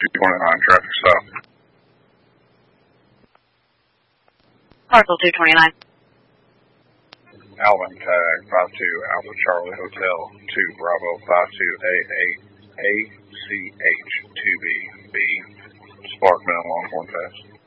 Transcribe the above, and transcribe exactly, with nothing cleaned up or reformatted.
two twenty-nine traffic stop. Parcel two twenty-nine. Alvin tag five two Alpha Charlie Hotel two Bravo five two A eight A C H two B B. Sparkman Longhorn Pass.